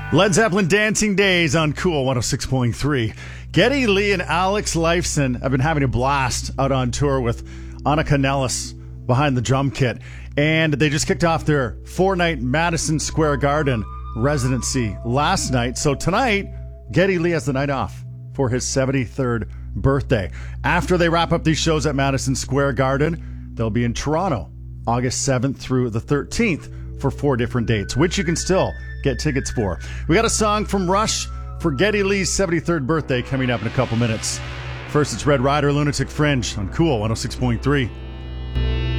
Led Zeppelin Dancing Days on Cool 106.3. Geddy Lee and Alex Lifeson have been having a blast out on tour with Annika Nellis behind the drum kit. And they just kicked off their 4-night Madison Square Garden residency last night. So tonight, Geddy Lee has the night off for his 73rd birthday. After they wrap up these shows at Madison Square Garden, they'll be in Toronto August 7th through the 13th for 4 different dates, which you can still get tickets for. We got a song from Rush for Geddy Lee's 73rd birthday coming up in a couple minutes. First, it's Red Rider, Lunatic Fringe on Cool 106.3.